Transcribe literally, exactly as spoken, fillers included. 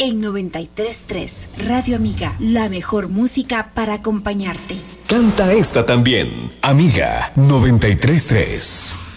en noventa y tres punto tres. Radio Amiga, la mejor música para acompañarte. Canta esta también, Amiga noventa y tres punto tres.